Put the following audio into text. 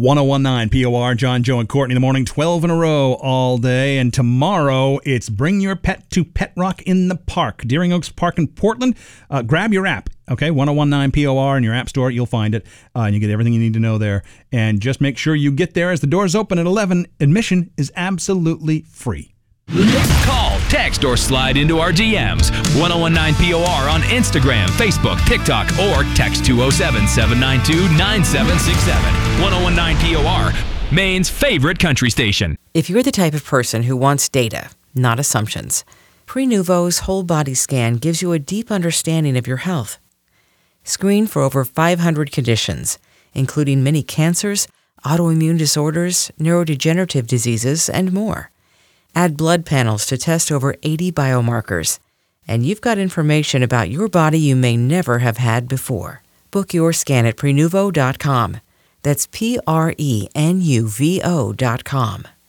1019 POR, John, Joe, and Courtney in the morning, 12 in a row all day. And tomorrow, it's Bring Your Pet to Pet Rock in the Park, Deering Oaks Park in Portland. Grab your app, okay? 1019 POR in your app store. You'll find it, and you get everything you need to know there. And just make sure you get there as the doors open at 11. Admission is absolutely free. Call, text, or slide into our DMs. 1019 POR on Instagram, Facebook, TikTok, or text 207-792-9767. 1019 POR, Maine's favorite country station. If you're the type of person who wants data, not assumptions, Prenuvo's whole body scan gives you a deep understanding of your health. Screen for over 500 conditions, including many cancers, autoimmune disorders, neurodegenerative diseases, and more. Add blood panels to test over 80 biomarkers, and you've got information about your body you may never have had before. Book your scan at Prenuvo.com. That's Prenuvo.com.